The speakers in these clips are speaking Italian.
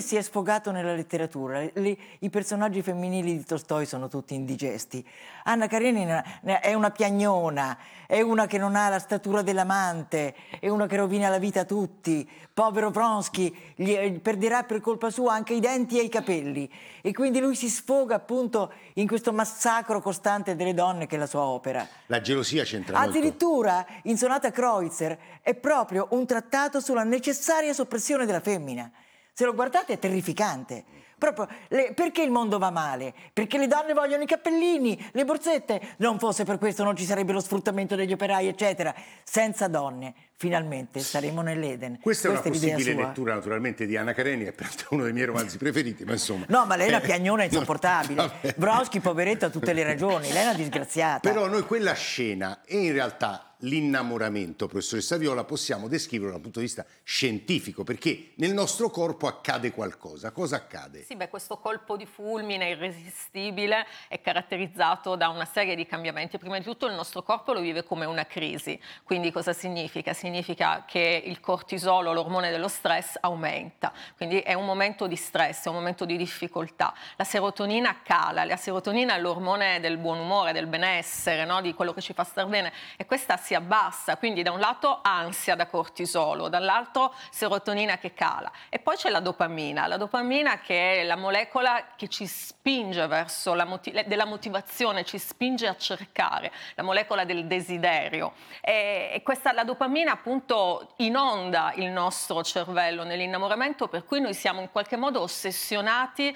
lui si è sfogato nella letteratura. I personaggi femminili di Tolstoi sono tutti indigesti. Anna Karenina è una piagnona, è una che non ha la statura dell'amante, è una che rovina la vita a tutti. Povero Vronsky perderà per colpa sua anche i denti e i capelli. E quindi lui si sfoga appunto in questo massacro costante delle donne che è la sua opera. La gelosia c'entra molto. Addirittura in Sonata Kreutzer è proprio un trattato sulla necessaria soppressione della femmina. Se lo guardate è terrificante. Proprio perché il mondo va male? Perché le donne vogliono i cappellini, le borsette. Non fosse per questo non ci sarebbe lo sfruttamento degli operai, eccetera. Senza donne, finalmente saremo nell'Eden. Questa è una possibile lettura naturalmente di Anna Karenina, è uno dei miei romanzi preferiti, ma insomma... No, ma lei è una piagnona insopportabile. Vronsky, poveretto, ha tutte le ragioni, lei è una disgraziata. Però noi quella scena e in realtà l'innamoramento, professoressa Viola, possiamo descriverlo dal punto di vista scientifico, perché nel nostro corpo accade qualcosa. Cosa accade? Sì, questo colpo di fulmine irresistibile è caratterizzato da una serie di cambiamenti. Prima di tutto il nostro corpo lo vive come una crisi. Quindi cosa significa? Significa che il cortisolo, l'ormone dello stress, aumenta. Quindi è un momento di stress, è un momento di difficoltà. La serotonina cala. La serotonina è l'ormone del buon umore, del benessere, no? Di quello che ci fa star bene. E questa si abbassa. Quindi da un lato ansia da cortisolo, dall'altro serotonina che cala. E poi c'è la dopamina che è la molecola che ci spinge verso della motivazione, ci spinge a cercare, la molecola del desiderio. E la dopamina appunto inonda il nostro cervello nell'innamoramento, per cui noi siamo in qualche modo ossessionati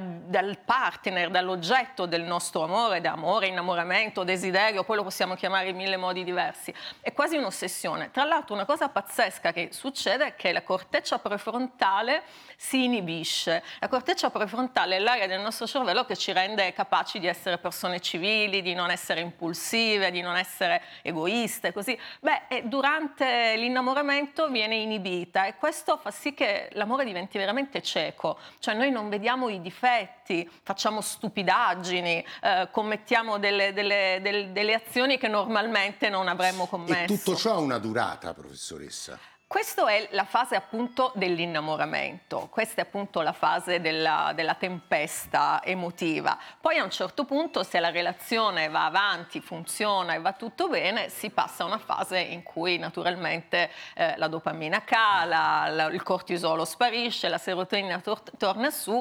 dal partner, dall'oggetto del nostro amore, innamoramento, desiderio, poi lo possiamo chiamare in mille modi diversi. È quasi un'ossessione. Tra l'altro una cosa pazzesca che succede è che la corteccia prefrontale si inibisce. La corteccia prefrontale è l'area del nostro cervello che ci rende capaci di essere persone civili, di non essere impulsive, di non essere egoiste, così. Durante l'innamoramento viene inibita e questo fa sì che l'amore diventi veramente cieco. Cioè noi non vediamo i difetti, facciamo stupidaggini, commettiamo delle azioni che normalmente non avremmo commesso. E tutto ciò ha una durata, professoressa? Questa è la fase appunto dell'innamoramento, questa è appunto la fase della tempesta emotiva. Poi a un certo punto, se la relazione va avanti, funziona e va tutto bene, si passa a una fase in cui naturalmente la dopamina cala, il cortisolo sparisce, la serotonina torna su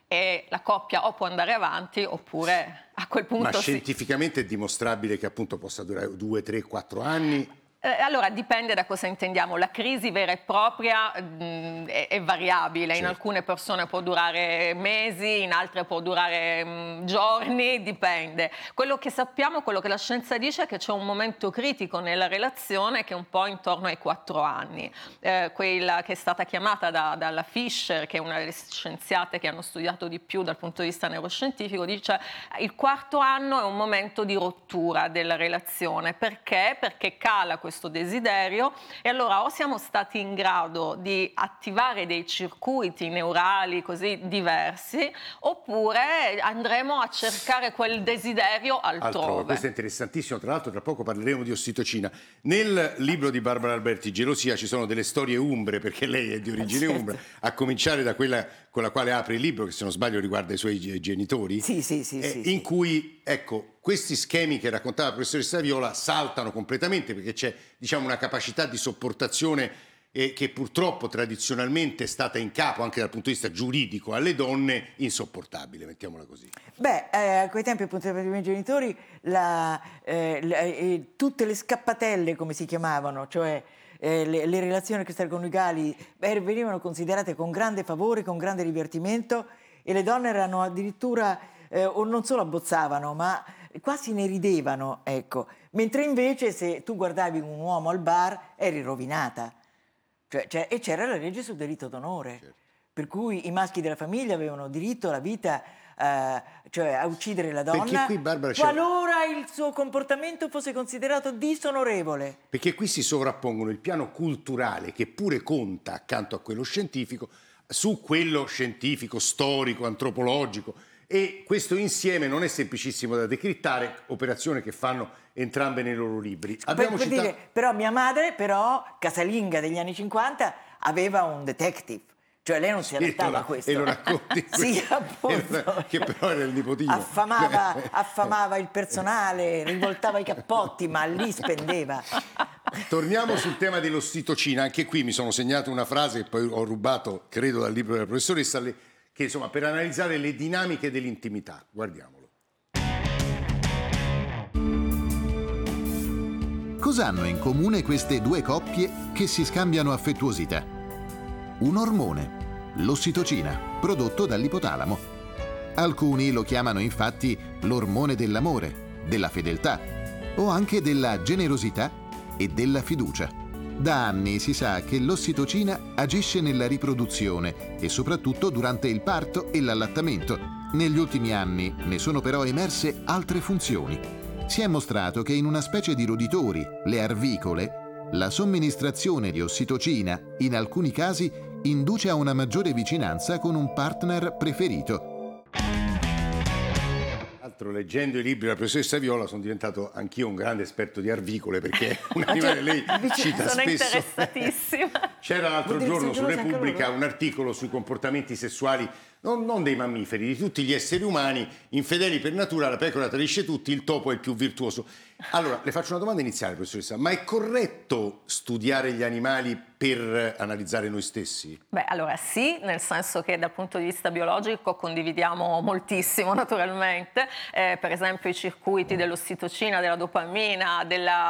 e la coppia o può andare avanti oppure a quel punto... Ma scientificamente è dimostrabile che appunto possa durare 2, 3, 4 anni? Allora dipende da cosa intendiamo. La crisi vera e propria è variabile, certo. In alcune persone può durare mesi, in altre può durare giorni, dipende. Quello che sappiamo, quello che la scienza dice è che c'è un momento critico nella relazione che è un po' intorno ai 4 anni, quella che è stata chiamata dalla Fisher, che è una delle scienziate che hanno studiato di più dal punto di vista neuroscientifico, dice il 4º anno è un momento di rottura della relazione. Perché? Perché cala questo desiderio e allora o siamo stati in grado di attivare dei circuiti neurali così diversi oppure andremo a cercare quel desiderio altrove. Questo è interessantissimo, tra l'altro tra poco parleremo di ossitocina. Nel libro di Barbara Alberti, Gelosia, ci sono delle storie umbre perché lei è di origine umbra, a cominciare da quella con la quale apre il libro, che se non sbaglio riguarda i suoi genitori, in cui, ecco, questi schemi che raccontava la professoressa Viola saltano completamente perché c'è, diciamo, una capacità di sopportazione che purtroppo tradizionalmente è stata in capo anche dal punto di vista giuridico alle donne insopportabile, mettiamola così. A quei tempi appunto per i miei genitori tutte le scappatelle, come si chiamavano, cioè le relazioni extraconiugali venivano considerate con grande favore, con grande divertimento e le donne erano addirittura o non solo abbozzavano ma quasi ne ridevano, ecco. Mentre invece se tu guardavi un uomo al bar eri rovinata. E c'era la legge sul delitto d'onore, certo. Per cui i maschi della famiglia avevano diritto alla vita, cioè a uccidere la donna qui, Barbara, qualora il suo comportamento fosse considerato disonorevole. Perché qui si sovrappongono il piano culturale, che pure conta accanto a quello scientifico, su quello scientifico, storico, antropologico. E questo insieme non è semplicissimo da decrittare, operazione che fanno entrambe nei loro libri. Però mia madre, casalinga degli anni 50, aveva un detective, Cioè lei non si adattava a questo. E lo racconti sì, appunto. Che però era il nipotino. Affamava il personale, rivoltava i cappotti, ma lì spendeva. Torniamo sul tema dell'ossitocina. Anche qui mi sono segnato una frase che poi ho rubato, credo, dal libro della professoressa, che insomma, per analizzare le dinamiche dell'intimità. Guardiamolo. Cosa hanno in comune queste due coppie che si scambiano affettuosità? Un ormone, l'ossitocina, prodotto dall'ipotalamo. Alcuni lo chiamano infatti l'ormone dell'amore, della fedeltà o anche della generosità e della fiducia. Da anni si sa che l'ossitocina agisce nella riproduzione e soprattutto durante il parto e l'allattamento. Negli ultimi anni ne sono però emerse altre funzioni. Si è mostrato che in una specie di roditori, le arvicole, la somministrazione di ossitocina, in alcuni casi, induce a una maggiore vicinanza con un partner preferito. Leggendo i libri della professoressa Viola sono diventato anch'io un grande esperto di arvicole, perché un animale lei cita sono spesso. Interessatissima. C'era l'altro giorno su Repubblica un articolo sui comportamenti sessuali non dei mammiferi, di tutti gli esseri umani. Infedeli per natura, la pecora tradisce tutti, il topo è il più virtuoso. Allora, le faccio una domanda iniziale, professoressa. Ma è corretto studiare gli animali per analizzare noi stessi? Beh, allora sì, nel senso che dal punto di vista biologico condividiamo moltissimo, naturalmente. Per esempio i circuiti dell'ossitocina, della dopamina,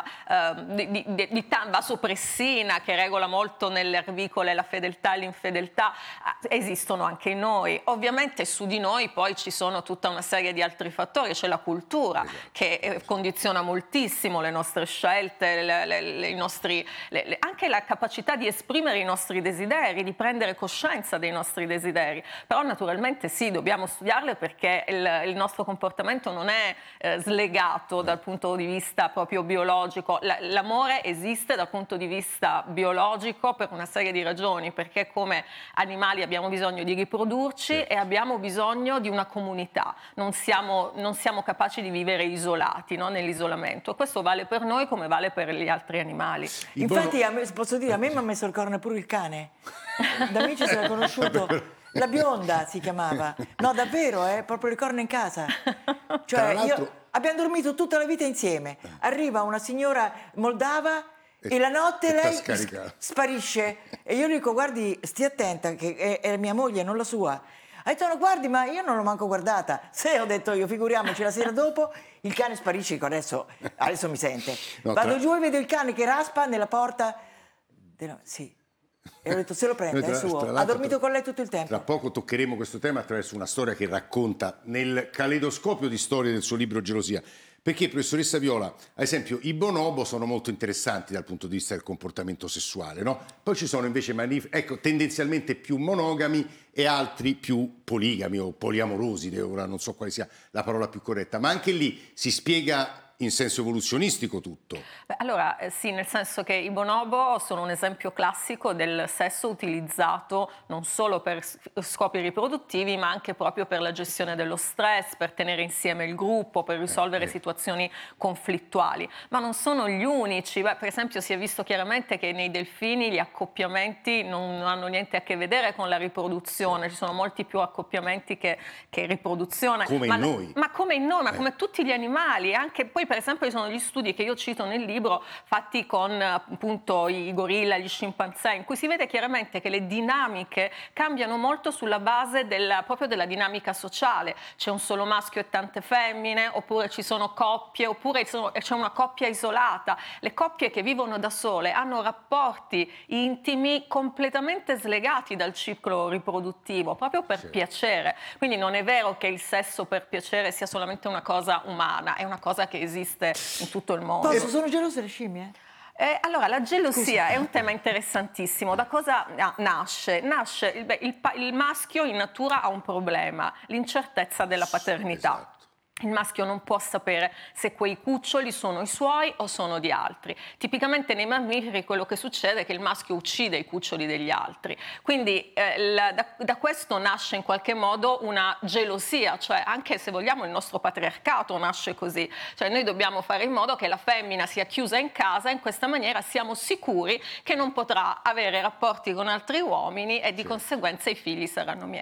di vasopressina, che regola molto nelle arvicole la fedeltà e l'infedeltà, esistono anche in noi. Ovviamente su di noi poi ci sono tutta una serie di altri fattori, c'è la cultura che condiziona moltissimo le nostre scelte, anche la capacità di esprimere i nostri desideri, di prendere coscienza dei nostri desideri. Però naturalmente sì, dobbiamo studiarle, perché il nostro comportamento non è slegato dal punto di vista proprio biologico. L'amore esiste dal punto di vista biologico per una serie di ragioni, perché come animali abbiamo bisogno di riprodurci e abbiamo bisogno di una comunità. Non siamo capaci di vivere isolati, no? Nell'isolamento. Questo vale per noi come vale per gli altri animali. Infatti, posso dire, a me mi ha messo il corno pure il cane. Da amici se l'ha conosciuto. La bionda si chiamava. No, davvero, proprio le corna in casa. Cioè, abbiamo dormito tutta la vita insieme. Arriva una signora moldava e la notte lei sparisce. E io dico, guardi, stia attenta, che è mia moglie, non la sua. Ha detto, no, guardi, ma io non l'ho manco guardata. Se ho detto io, figuriamoci, la sera dopo il cane sparisce, adesso mi sente. Vado giù e vedo il cane che raspa nella porta. Sì. E ho detto, se lo prende, è suo. Ha dormito con lei tutto il tempo. Tra poco toccheremo questo tema attraverso una storia che racconta nel caleidoscopio di storie del suo libro Gelosia. Perché, professoressa Viola, ad esempio, i bonobo sono molto interessanti dal punto di vista del comportamento sessuale, no? Poi ci sono invece tendenzialmente più monogami e altri più poligami o poliamorosi, ora non so quale sia la parola più corretta, ma anche lì si spiega in senso evoluzionistico tutto. Beh, allora sì, nel senso che i bonobo sono un esempio classico del sesso utilizzato non solo per scopi riproduttivi, ma anche proprio per la gestione dello stress, per tenere insieme il gruppo, per risolvere situazioni conflittuali. Ma non sono gli unici. Beh, per esempio si è visto chiaramente che nei delfini gli accoppiamenti non hanno niente a che vedere con la riproduzione, ci sono molti più accoppiamenti che riproduzione. Come in noi. Ma come in noi, ma come tutti gli animali. Anche poi per esempio ci sono gli studi che io cito nel libro fatti con appunto i gorilla, gli scimpanzé, in cui si vede chiaramente che le dinamiche cambiano molto sulla base proprio della dinamica sociale. C'è un solo maschio e tante femmine, oppure ci sono coppie, oppure c'è una coppia isolata. Le coppie che vivono da sole hanno rapporti intimi completamente slegati dal ciclo riproduttivo, proprio per piacere. Quindi non è vero che il sesso per piacere sia solamente una cosa umana, è una cosa che esiste in tutto il mondo. Sono gelose le scimmie? Allora, la gelosia è un tema interessantissimo. Da cosa nasce? Il maschio in natura ha un problema, l'incertezza della paternità. Esatto. Il maschio non può sapere se quei cuccioli sono i suoi o sono di altri. Tipicamente nei mammiferi quello che succede è che il maschio uccide i cuccioli degli altri. Quindi da questo nasce in qualche modo una gelosia, cioè anche se vogliamo il nostro patriarcato nasce così. Cioè noi dobbiamo fare in modo che la femmina sia chiusa in casa, in questa maniera siamo sicuri che non potrà avere rapporti con altri uomini e di conseguenza i figli saranno miei.